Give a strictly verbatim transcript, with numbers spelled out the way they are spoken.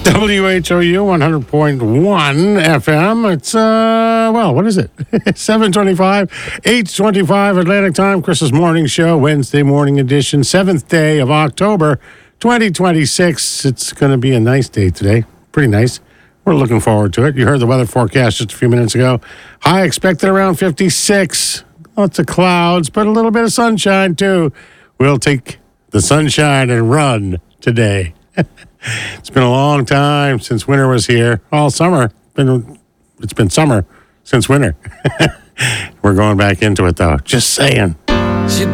W H O U one hundred point one F M. It's, uh, well, what is it? seven twenty-five, eight twenty-five Atlantic Time. Chris's Morning Show, Wednesday morning edition, seventh day of October, twenty twenty-six. It's going to be a nice day today. Pretty nice. We're looking forward to it. You heard the weather forecast just a few minutes ago. High expected around fifty-six. Lots of clouds, but a little bit of sunshine, too. We'll take the sunshine and run today. It's been a long time since winter was here. All summer. Been, it's been summer since winter. We're going back into it, though. Just saying.